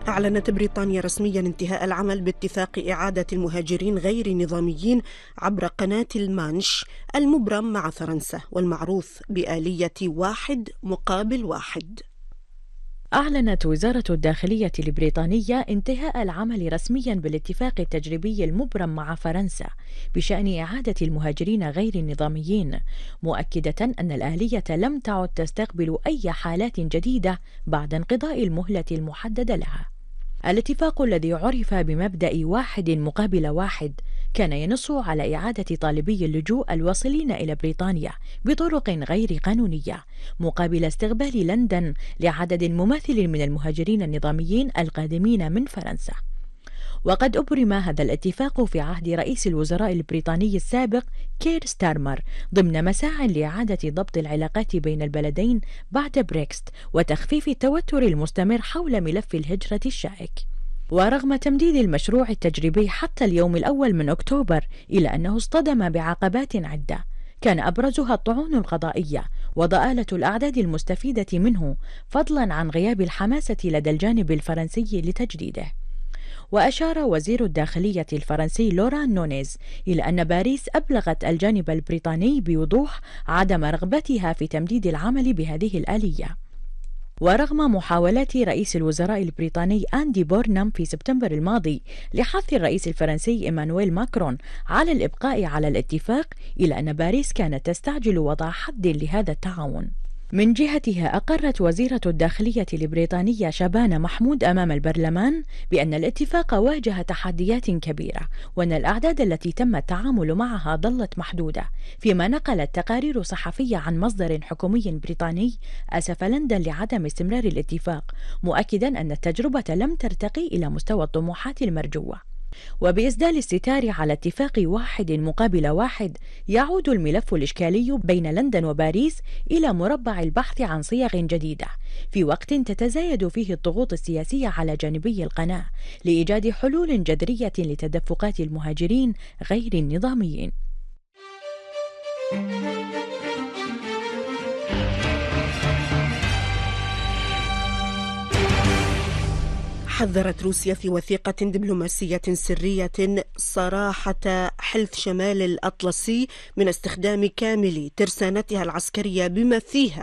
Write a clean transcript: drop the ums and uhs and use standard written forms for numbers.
أعلنت بريطانيا رسميا انتهاء العمل باتفاق إعادة المهاجرين غير النظاميين عبر قناة المانش المبرم مع فرنسا، والمعروف بآلية 1 مقابل 1. أعلنت وزارة الداخلية البريطانية انتهاء العمل رسميا بالاتفاق التجريبي المبرم مع فرنسا بشأن إعادة المهاجرين غير النظاميين، مؤكدة أن الآلية لم تعد تستقبل أي حالات جديدة بعد انقضاء المهلة المحددة لها. الاتفاق الذي عرف بمبدأ 1 مقابل 1 كان ينص على إعادة طالبي اللجوء الواصلين إلى بريطانيا بطرق غير قانونية مقابل استقبال لندن لعدد مماثل من المهاجرين النظاميين القادمين من فرنسا. وقد أبرم هذا الاتفاق في عهد رئيس الوزراء البريطاني السابق كير ستارمر ضمن مساع لإعادة ضبط العلاقات بين البلدين بعد بريكست وتخفيف التوتر المستمر حول ملف الهجرة الشائك. ورغم تمديد المشروع التجريبي حتى اليوم الأول من أكتوبر، إلا أنه اصطدم بعقبات عدة كان أبرزها الطعون القضائية وضآلة الأعداد المستفيدة منه، فضلا عن غياب الحماسة لدى الجانب الفرنسي لتجديده. وأشار وزير الداخلية الفرنسي لوران نونيز إلى أن باريس أبلغت الجانب البريطاني بوضوح عدم رغبتها في تمديد العمل بهذه الآلية. ورغم محاولات رئيس الوزراء البريطاني أندي بورنام في سبتمبر الماضي لحث الرئيس الفرنسي إيمانويل ماكرون على الإبقاء على الاتفاق، إلا أن باريس كانت تستعجل وضع حد لهذا التعاون. من جهتها أقرت وزيرة الداخلية البريطانية شبانة محمود أمام البرلمان بأن الاتفاق واجه تحديات كبيرة، وأن الأعداد التي تم التعامل معها ظلت محدودة، فيما نقلت تقارير صحفية عن مصدر حكومي بريطاني أسف لندن لعدم استمرار الاتفاق، مؤكدا أن التجربة لم ترتقي إلى مستوى الطموحات المرجوة. وبإسدال الستار على اتفاق 1 مقابل 1 يعود الملف الإشكالي بين لندن وباريس إلى مربع البحث عن صيغ جديدة، في وقت تتزايد فيه الضغوط السياسية على جانبي القناة لإيجاد حلول جذرية لتدفقات المهاجرين غير النظاميين. حذرت روسيا في وثيقة دبلوماسية سرية صراحة حلف شمال الأطلسي من استخدام كامل ترسانتها العسكرية بما فيها